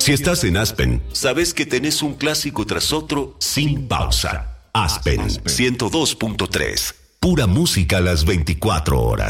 Si estás en Aspen, sabes que tenés un clásico tras otro sin pausa. Aspen 102.3. Pura música a las 24 horas.